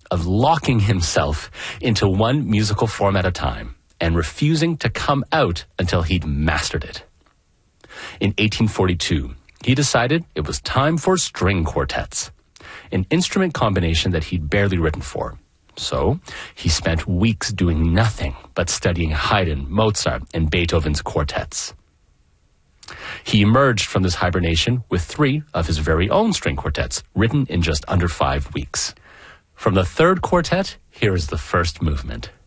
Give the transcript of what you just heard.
of locking himself into one musical form at a time and refusing to come out until he'd mastered it. In 1842, he decided it was time for string quartets, an instrument combination that he'd barely written for. So he spent weeks doing nothing but studying Haydn, Mozart, and Beethoven's quartets. He emerged from this hibernation with 3 of his very own string quartets, written in just under 5 weeks. From the third quartet, here is the first movement.